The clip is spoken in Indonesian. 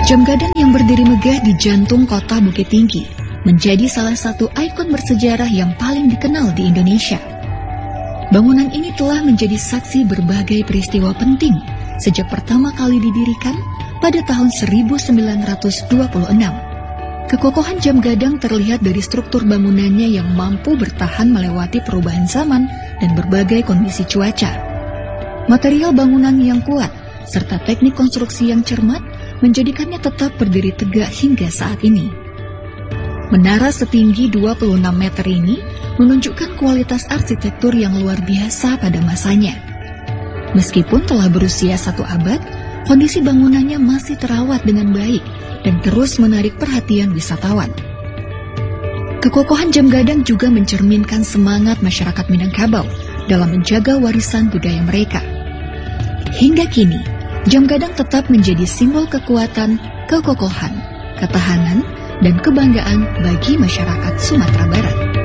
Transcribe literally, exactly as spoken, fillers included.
Jam Gadang yang berdiri megah di jantung kota Bukit Tinggi menjadi salah satu ikon bersejarah yang paling dikenal di Indonesia. Bangunan ini telah menjadi saksi berbagai peristiwa penting sejak pertama kali didirikan pada tahun seribu sembilan ratus dua puluh enam. Kekokohan Jam Gadang terlihat dari struktur bangunannya yang mampu bertahan melewati perubahan zaman dan berbagai kondisi cuaca. Material bangunan yang kuat serta teknik konstruksi yang cermat menjadikannya tetap berdiri tegak hingga saat ini. Menara setinggi dua puluh enam meter ini menunjukkan kualitas arsitektur yang luar biasa pada masanya. Meskipun telah berusia satu abad, kondisi bangunannya masih terawat dengan baik dan terus menarik perhatian wisatawan. Kekokohan Jam Gadang juga mencerminkan semangat masyarakat Minangkabau dalam menjaga warisan budaya mereka. Hingga kini, Jam Gadang tetap menjadi simbol kekuatan, kekokohan, ketahanan, dan kebanggaan bagi masyarakat Sumatera Barat.